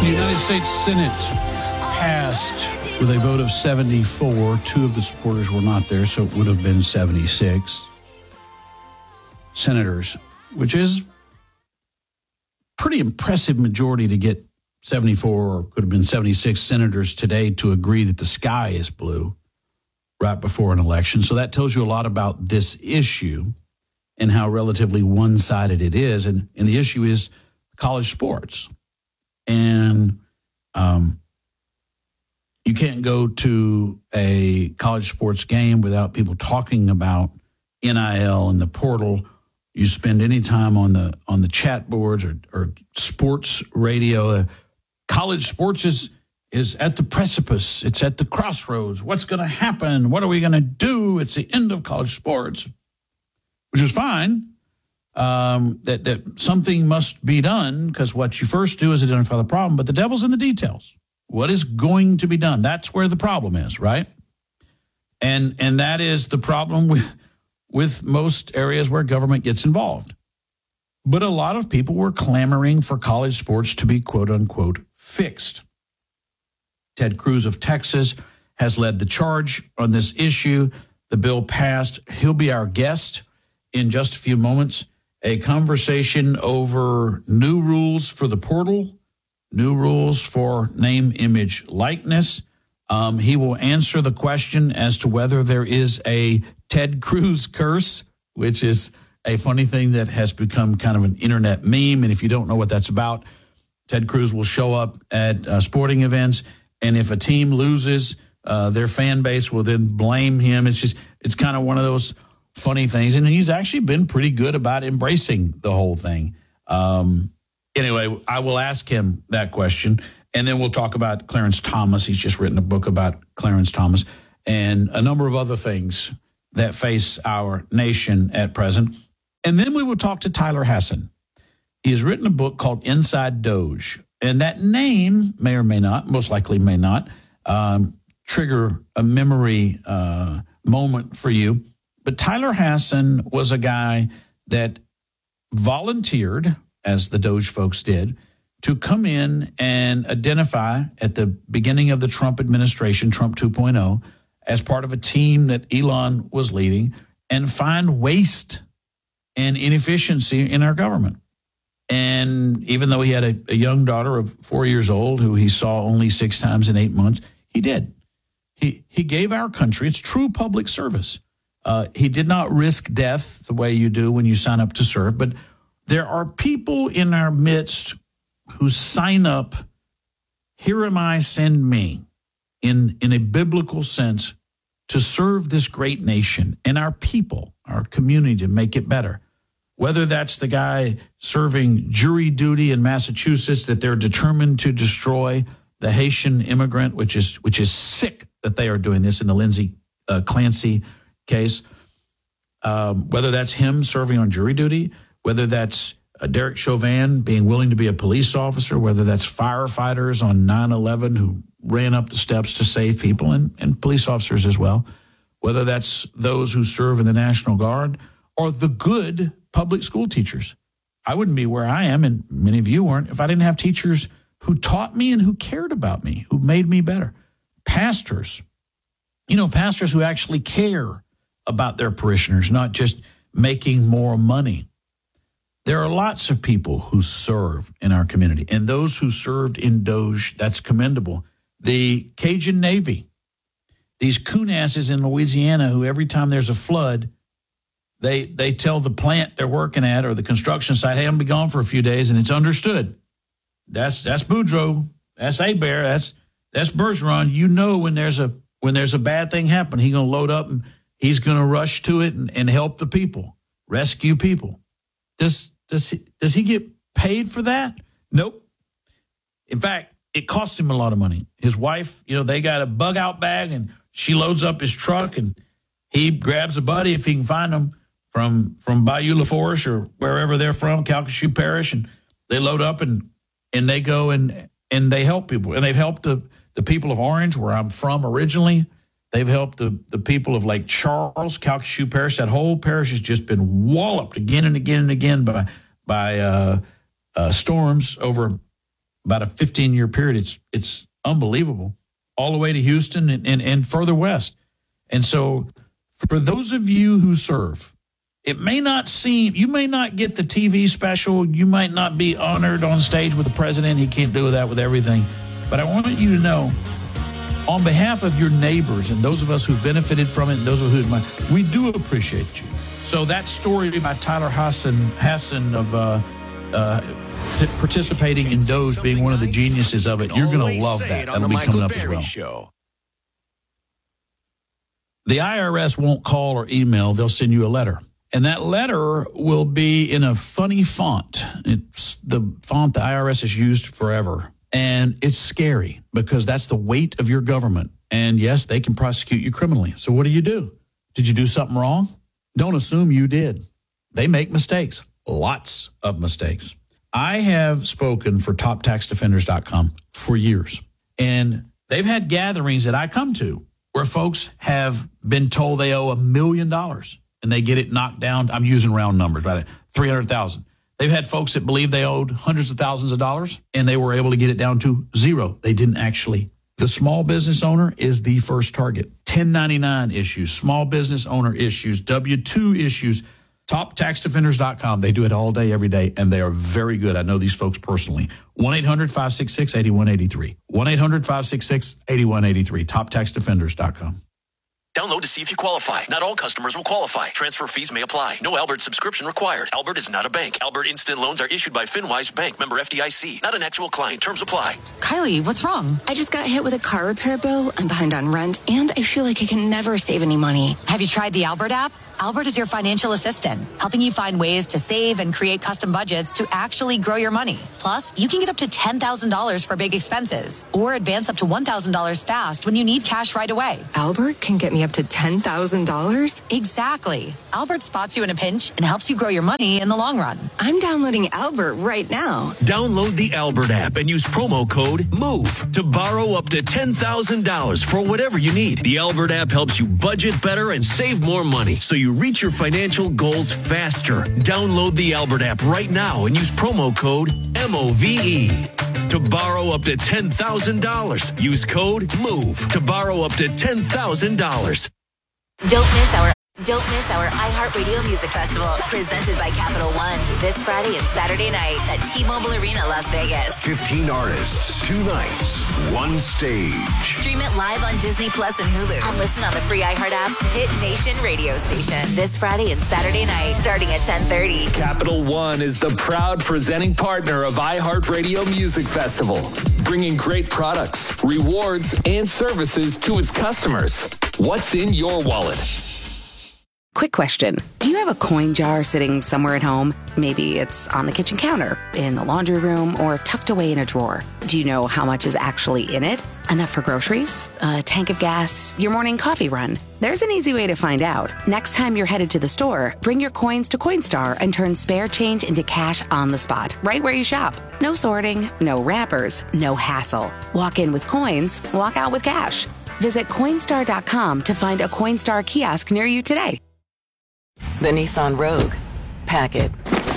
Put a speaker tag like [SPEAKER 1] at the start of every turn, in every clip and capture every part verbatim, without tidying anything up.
[SPEAKER 1] United States Senate passed with a vote of seventy-four. Two of the supporters were not there, so it would have been seventy-six senators, which is pretty impressive majority to get seventy-four, or could have been seventy-six senators today to agree that the sky is blue right before an election. So that tells you a lot about this issue and how relatively one-sided it is. And, and the issue is college sports. And um, you can't go to a college sports game without people talking about N I L and the portal. You spend any time on the on the chat boards or, or sports radio. Uh, college sports is is at the precipice. It's at the crossroads. What's going to happen? What are we going to do? It's the end of college sports, which is fine. Um, that, that something must be done, because what you first do is identify the problem, but the devil's in the details. What is going to be done? That's where the problem is, right? And and that is the problem with with most areas where government gets involved. But a lot of people were clamoring for college sports to be, quote unquote, fixed. Ted Cruz of Texas has led the charge on this issue. The bill passed. He'll be our guest in just a few moments. A conversation over new rules for the portal, new rules for name, image, likeness. Um, he will answer the question as to whether there is a Ted Cruz curse, which is a funny thing that has become kind of an internet meme. And if you don't know what that's about, Ted Cruz will show up at uh, sporting events, and if a team loses, uh, their fan base will then blame him. It's just, it's kind of one of those funny things. And he's actually been pretty good about embracing the whole thing. Um, anyway, I will ask him that question, and then we'll talk about Clarence Thomas. He's just written a book about Clarence Thomas and a number of other things that face our nation at present. And then we will talk to Tyler Hasson. He has written a book called Inside Doge. And that name may or may not, most likely may not, um, trigger a memory uh, moment for you. But Tyler Hasson was a guy that volunteered, as the Doge folks did, to come in and identify at the beginning of the Trump administration, Trump two point oh, as part of a team that Elon was leading, and find waste and inefficiency in our government. And even though he had a, a young daughter of four years old who he saw only six times in eight months, he did. He he gave our country its true public service. Uh, he did not risk death the way you do when you sign up to serve. But there are people in our midst who sign up, here am I, send me, in, in a biblical sense, to serve this great nation and our people, our community, to make it better. Whether that's the guy serving jury duty in Massachusetts that they're determined to destroy, the Haitian immigrant, which is which is sick that they are doing this in the Lindsay uh, Clancy case, um, whether that's him serving on jury duty, whether that's uh, Derek Chauvin being willing to be a police officer, whether that's firefighters on nine eleven who ran up the steps to save people, and, and police officers as well, whether that's those who serve in the National Guard, or the good public school teachers. I wouldn't be where I am, and many of you weren't, if I didn't have teachers who taught me and who cared about me, who made me better. Pastors, you know, pastors who actually care about their parishioners, not just making more money. There are lots of people who serve in our community, and those who served in Doge, that's commendable. The Cajun Navy, these coonasses in Louisiana who every time there's a flood, They they tell the plant they're working at or the construction site, hey, I'm going to be gone for a few days, and it's understood. That's that's Boudreaux. That's Hebert. That's that's Bergeron. You know when there's a when there's a bad thing happen, he's going to load up and he's going to rush to it and, and help the people, rescue people. Does does he, does he get paid for that? Nope. In fact, it costs him a lot of money. His wife, you know, they got a bug out bag, and she loads up his truck, and he grabs a buddy if he can find them from from Bayou Lafourche or wherever they're from, Calcasieu Parish, and they load up and and they go and and they help people. And they've helped the, the people of Orange, where I'm from originally. They've helped the, the people of Lake Charles, Calcasieu Parish. That whole parish has just been walloped again and again and again by by uh, uh, storms over about a fifteen-year period. It's it's unbelievable, all the way to Houston and, and, and further west. And so for those of you who serve, it may not seem, you may not get the T V special. You might not be honored on stage with the president. He can't do that with everything. But I want you to know, on behalf of your neighbors and those of us who've benefited from it and those of who, we do appreciate you. So that story by Tyler Hassan, Hassan of uh, uh, participating in Doge, being one of the geniuses of it, you're going to love that. That'll be coming up as well. Show. The I R S won't call or email. They'll send you a letter. And that letter will be in a funny font. It's the font the I R S has used forever. And it's scary because that's the weight of your government. And yes, they can prosecute you criminally. So what do you do? Did you do something wrong? Don't assume you did. They make mistakes, lots of mistakes. I have spoken for top tax defenders dot com for years. And they've had gatherings that I come to where folks have been told they owe a million dollars and they get it knocked down. I'm using round numbers, right? three hundred thousand. They've had folks that believe they owed hundreds of thousands of dollars and they were able to get it down to zero. They didn't actually. The small business owner is the first target. ten ninety-nine issues, small business owner issues, W two issues, top tax defenders dot com. They do it all day, every day, and they are very good. I know these folks personally. one eight hundred five six six eight one eight three. one eight hundred five six six eight one eight three. top tax defenders dot com.
[SPEAKER 2] Download to see if you qualify. Not all customers will qualify. Transfer fees may apply. No Albert subscription required. Albert is not a bank. Albert Instant Loans are issued by FinWise Bank, member F D I C. Not an actual client. Terms apply.
[SPEAKER 3] Kylie, what's wrong?
[SPEAKER 4] I just got hit with a car repair bill. I'm behind on rent, and I feel like I can never save any money.
[SPEAKER 3] Have you tried the Albert app? Albert is your financial assistant, helping you find ways to save and create custom budgets to actually grow your money. Plus, you can get up to ten thousand dollars for big expenses or advance up to one thousand dollars fast when you need cash right away.
[SPEAKER 4] Albert can get me up to ten thousand dollars?
[SPEAKER 3] Exactly. Albert spots you in a pinch and helps you grow your money in the long run.
[SPEAKER 4] I'm downloading Albert right now.
[SPEAKER 2] Download the Albert app and use promo code MOVE to borrow up to ten thousand dollars for whatever you need. The Albert app helps you budget better and save more money so you reach your financial goals faster. Download the Albert app right now and use promo code M O V E to borrow up to ten thousand dollars. Use code MOVE to borrow up to ten thousand dollars.
[SPEAKER 5] Don't miss our Don't miss our iHeartRadio Music Festival, presented by Capital One, this Friday and Saturday night at T-Mobile Arena, Las Vegas.
[SPEAKER 6] fifteen artists, two nights, one stage.
[SPEAKER 5] Stream it live on Disney Plus and Hulu, and listen on the free iHeart app's Hit Nation radio station this Friday and Saturday night, starting at ten thirty.
[SPEAKER 7] Capital One is the proud presenting partner of iHeartRadio Music Festival, bringing great products, rewards, and services to its customers. What's in your wallet?
[SPEAKER 8] Quick question. Do you have a coin jar sitting somewhere at home? Maybe it's on the kitchen counter, in the laundry room, or tucked away in a drawer. Do you know how much is actually in it? Enough for groceries? A tank of gas? Your morning coffee run? There's an easy way to find out. Next time you're headed to the store, bring your coins to Coinstar and turn spare change into cash on the spot, right where you shop. No sorting, no wrappers, no hassle. Walk in with coins, walk out with cash. Visit Coinstar dot com to find a Coinstar kiosk near you today.
[SPEAKER 9] The Nissan Rogue. Pack it.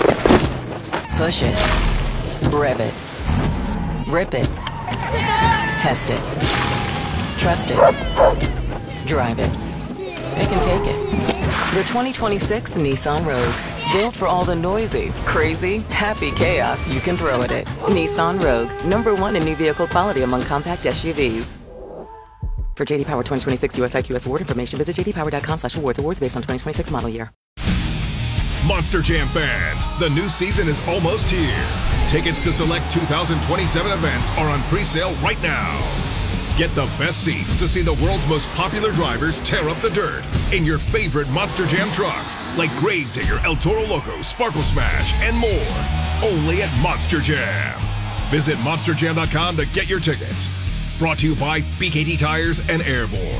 [SPEAKER 9] Push it. Rev it. Rip it. Test it. Trust it. Drive it. It can take it. The twenty twenty-six Nissan Rogue. Built for all the noisy, crazy, happy chaos you can throw at it. Nissan Rogue. Number one in new vehicle quality among compact S U Vs. For J D Power twenty twenty-six U S I Q S award information, visit j d power dot com slash awards. Awards based on twenty twenty-six model year.
[SPEAKER 10] Monster Jam fans, the new season is almost here. Tickets to select two thousand twenty-seven events are on pre-sale right now. Get the best seats to see the world's most popular drivers tear up the dirt in your favorite Monster Jam trucks, like Gravedigger, El Toro Loco, Sparkle Smash, and more. Only at Monster Jam. Visit monster jam dot com to get your tickets. Brought to you by B K T Tires and Airborne.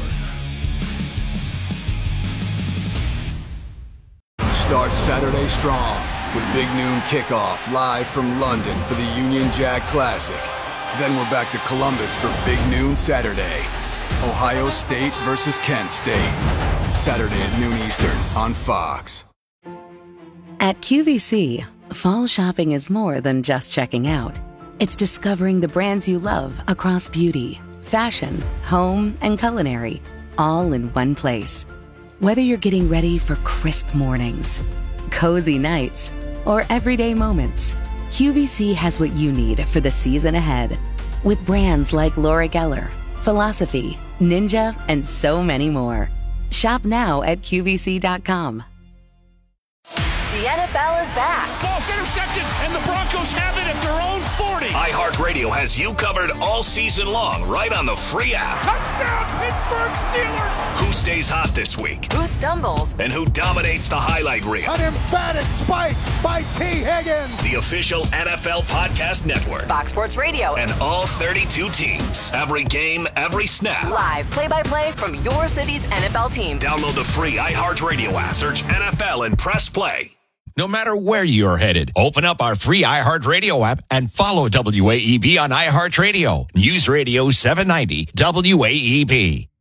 [SPEAKER 11] Start Saturday strong with Big Noon Kickoff live from London for the Union Jack Classic. Then we're back to Columbus for Big Noon Saturday. Ohio State versus Kent State. Saturday at noon Eastern on Fox.
[SPEAKER 8] At Q V C, fall shopping is more than just checking out. It's discovering the brands you love across beauty, fashion, home, and culinary, all in one place. Whether you're getting ready for crisp mornings, cozy nights, or everyday moments, Q V C has what you need for the season ahead. With brands like Laura Geller, Philosophy, Ninja, and so many more. Shop now at Q V C dot com.
[SPEAKER 5] The N F L is back.
[SPEAKER 12] Ball's intercepted, and the Broncos have it at their own forty.
[SPEAKER 6] iHeartRadio has you covered all season long, right on the free app.
[SPEAKER 12] Touchdown, Pittsburgh Steelers!
[SPEAKER 6] Who stays hot this week?
[SPEAKER 5] Who stumbles?
[SPEAKER 6] And who dominates the highlight reel?
[SPEAKER 12] An emphatic spike by T. Higgins.
[SPEAKER 6] The official N F L podcast network.
[SPEAKER 5] Fox Sports Radio.
[SPEAKER 6] And all thirty-two teams. Every game, every snap.
[SPEAKER 5] Live play-by-play from your city's N F L team.
[SPEAKER 6] Download the free iHeartRadio app. Search N F L and press play.
[SPEAKER 13] No matter where you're headed, open up our free iHeartRadio app and follow W A E B on iHeartRadio. News Radio seven ninety W A E B.